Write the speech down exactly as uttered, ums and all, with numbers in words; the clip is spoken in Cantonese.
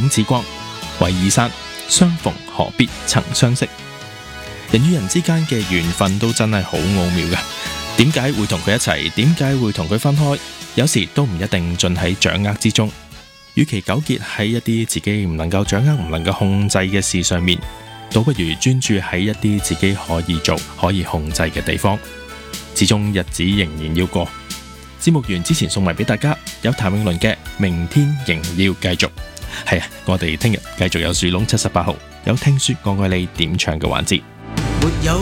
蔣志光、韋爾山，相逢何必曾相識。人與人之間嘅緣分都真係好奧妙㗎，點解會同佢一齊？點解會同佢分開？有時都唔一定盡喺掌握之中。與其糾結喺一啲自己唔能夠掌握、唔能夠控制嘅事上面，倒不如專注喺一啲自己可以做、可以控制嘅地方。始終日子仍然要過。節目完之前送埋俾大家，有譚詠麟嘅《明天仍要繼續》。係啊，我哋聽日繼續有樹窿七十八號，有聽說我愛你點唱嘅環節。 沒有